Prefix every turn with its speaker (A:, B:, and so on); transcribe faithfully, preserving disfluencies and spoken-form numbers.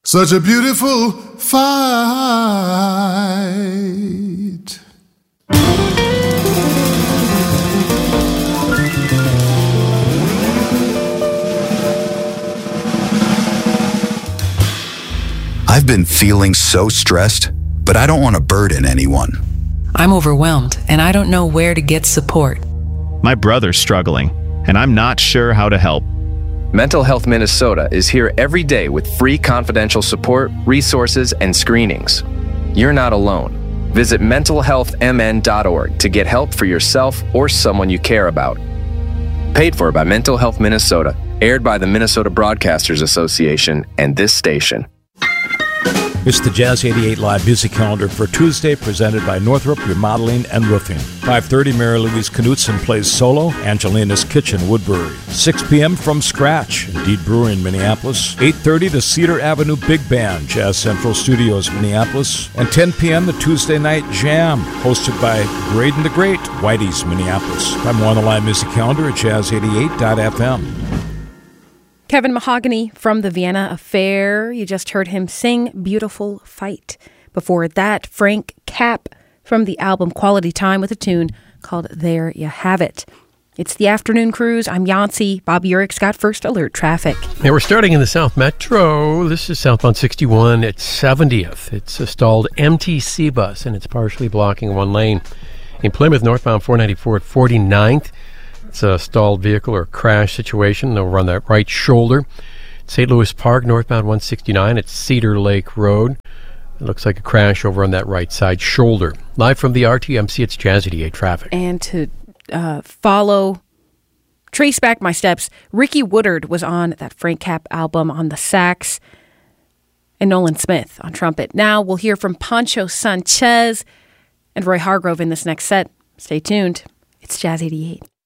A: Such a beautiful fight.
B: I've been feeling so stressed, but I don't want to burden anyone.
C: I'm overwhelmed, and I don't know where to get support.
D: My brother's struggling, and I'm not sure how to help.
E: Mental Health Minnesota is here every day with free confidential support, resources, and screenings. You're not alone. Visit mental health m n dot org to get help for yourself or someone you care about. Paid for by Mental Health Minnesota, aired by the Minnesota Broadcasters Association and this station.
F: It's the Jazz eighty-eight Live Music Calendar for Tuesday, presented by Northrop Remodeling and Roofing. five thirty, Mary Louise Knutson plays solo, Angelina's Kitchen, Woodbury. six p.m. From Scratch, Indeed Brewing, Minneapolis. eight thirty, the Cedar Avenue Big Band, Jazz Central Studios, Minneapolis. And ten p.m., the Tuesday Night Jam, hosted by Graydon the Great, Whitey's, Minneapolis. I'm more on the Live Music Calendar at jazz eighty-eight dot f m.
G: Kevin Mahogany from the Vienna Affair. You just heard him sing Beautiful Fight. Before that, Frank Capp from the album Quality Time with a tune called There You Have It. It's the Afternoon Cruise. I'm Yancey. Bob Urick's got First Alert traffic.
H: Yeah, we're starting in the South Metro. This is southbound sixty-one at seventieth. It's a stalled M T C bus, and it's partially blocking one lane. In Plymouth, northbound four ninety-four at forty-ninth. It's a stalled vehicle or crash situation over on that right shoulder. Saint Louis Park, northbound one sixty-nine at Cedar Lake Road. It looks like a crash over on that right side shoulder. Live from the R T M C, it's Jazz eighty-eight traffic.
G: And to uh, follow, trace back my steps, Ricky Woodard was on that Frank Capp album on the sax, and Nolan Smith on trumpet. Now we'll hear from Pancho Sanchez and Roy Hargrove in this next set. Stay tuned. It's Jazz eighty-eight.